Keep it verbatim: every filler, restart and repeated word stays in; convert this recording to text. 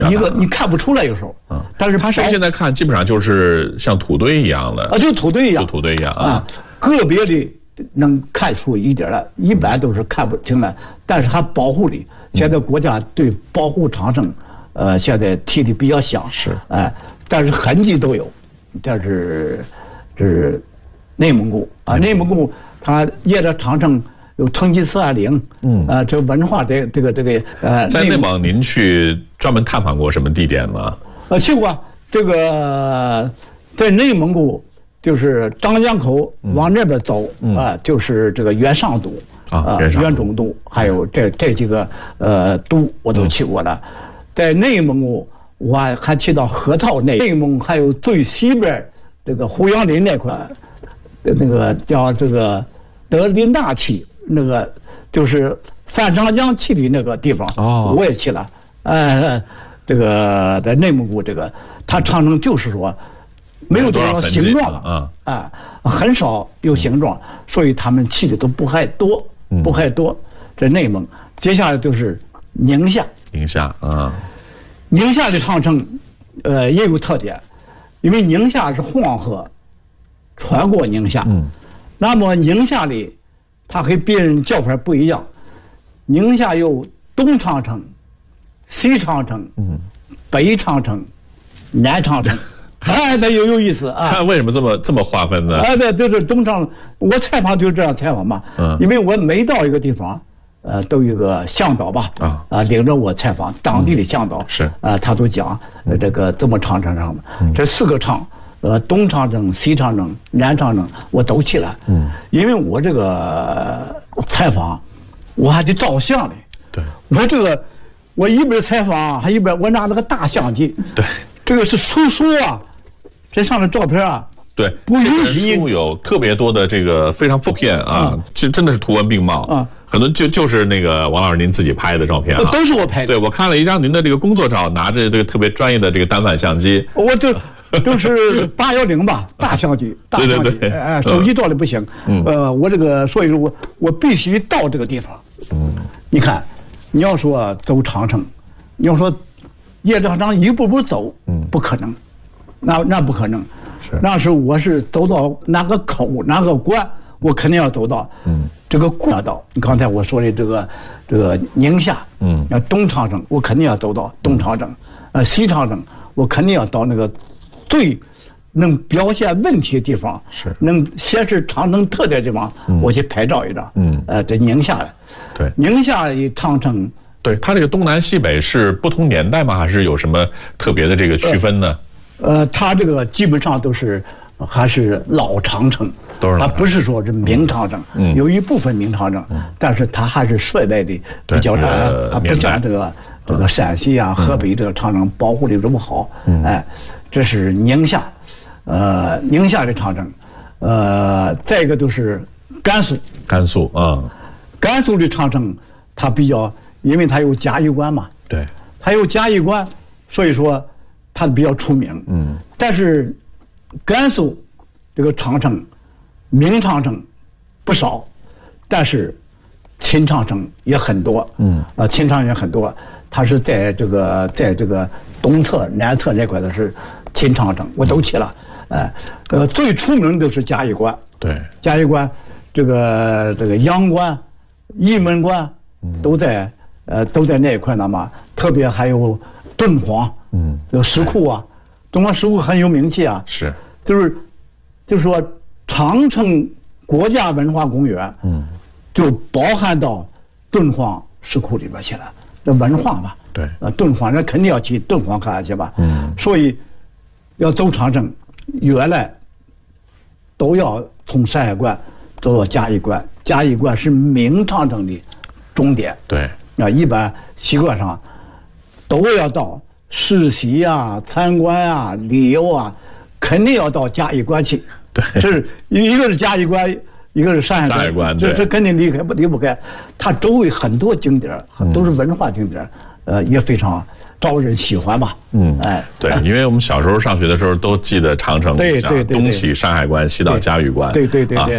一个你看不出来有时候， 嗯，但是它现在看基本上就是像土堆一样的啊，就土堆一样， 就土堆一样啊，个别的能看出一点来，一般都是看不清的。但是它保护的，现在国家对保护长城，呃，现在提的比较详， 是， 哎，但是痕迹都有，这是这是内蒙古啊，内蒙古它沿着长城。有成吉思汗陵，嗯，啊，这文化这这个这个呃， 在内蒙您去专门探访过什么地点吗？ 呃，去过这个在内蒙古，就是张江口往那边走啊，就是这个元上都啊，元中都，还有这这几个呃都我都去过了。在内蒙古，我还还去到河套内，内蒙还有最西边这个胡杨林那块，那个叫这个德林纳旗。那个就是范长江去的那个地方，哦，我也去了。呃，这个在内蒙古，这个它长城就是说没有多少形状了，啊，很少有形状，所以他们去的都不太多，不太多。这内蒙，接下来就是宁夏， 宁夏啊， 宁夏的长城，呃，也有特点，因为宁夏是黄河穿过宁夏，嗯，那么宁夏里。它和别人叫法不一样，宁夏有东长城、西长城、嗯、北长城、南长城，哎，这有有意思啊！ 看为什么这么这么划分呢？ 哎，对，就是东长，我采访就是这样采访嘛，嗯，因为我每到一个地方，呃，都有个向导吧，啊啊，领着我采访当地的向导， 是啊，他都讲这个这么长城上的这四个长。呃，东长城、西长城、南长城，我都去了。嗯，因为我这个采访，我还得照相嘞。 对， 我这个，我一边采访，还一边我拿那个大相机。 对， 这个是书书啊，这上的照片啊。 对， 不允许书有特别多的这个非常负片啊，这真的是图文并茂啊。很多就就是那个王老师您自己拍的照片啊， 都是我拍的。 对，我看了一张您的这个工作照，拿着这个特别专业的这个单反相机。 我就。都是八幺零吧，大相机，大相机， 对对对， 哎，手机照的不行。嗯，呃，我这个，所以说我我必须到这个地方。嗯，你看，你要说走长城，你要说沿着长城一步步走，嗯，不可能，那那不可能。 是， 那是我是走到哪个口哪个关，我肯定要走到。嗯，这个过道，你刚才我说的这个这个宁夏，嗯，那东长城，我肯定要走到东长城，呃，西长城，我肯定要到那个。最能表现问题的地方， 是能显示长城特点的地方，嗯、我去拍照一张。嗯，呃，这宁夏的， 对， 宁夏的长城， 对它这个东南西北是不同年代吗？还是有什么特别的这个区分呢？ 呃，呃它这个基本上都是还是老长城， 都是老长城， 它不是说是明长城，嗯、有一部分明长城，嗯、但是它还是衰败的比较长，它不像这个这个陕西啊、河北这个长城保护的这么好，嗯、哎。这是宁夏，呃，宁夏的长城，呃，再一个就是甘肃， 甘肃啊，嗯、 甘肃的长城，它比较，因为它有嘉峪关嘛， 对， 它有嘉峪关，所以说它比较出名。嗯，但是甘肃这个长城，明长城不少，但是秦长城也很多。嗯，啊，秦长城也很多，它是在这个在这个东侧、南侧那块的是。秦长城我都去了，哎，呃，最出名的是嘉峪关， 对， 嘉峪关，这个这个阳关、沂门关都在，呃，都在那一块呢嘛。特别还有敦煌，嗯，有石窟啊，敦煌石窟很有名气啊。 是， 就是就是说，长城国家文化公园，嗯，就包含到敦煌石窟里边去了，这文化嘛。 对， 呃，敦煌人肯定要去敦煌看看去吧。嗯，所以。要走长城，原来都要从山海关走到嘉峪关，嘉峪关是明长城的终点。 对， 啊，一般习惯上都要到实习啊、参观啊、旅游啊，肯定要到嘉峪关去。 对， 这是一个是嘉峪关，一个是山海关，这这肯定离开不离不开。它周围很多景点，很都是文化景点，呃，也非常。招人喜欢吧？嗯，哎， 对，因为我们小时候上学的时候都记得长城， 对对对， 东起山海关，西到嘉峪关， 对对对对。